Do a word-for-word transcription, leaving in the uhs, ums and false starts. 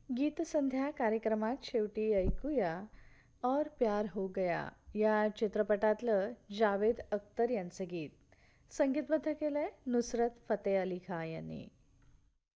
गीतसंध्या कार्यक्रमात शेवटी ऐकूया और प्यार हो गया या चित्रपटातलं जावेद अख्तर यांचं गीत. संगीतबद्ध केलंय नुसरत फतेह अली खान यांनी.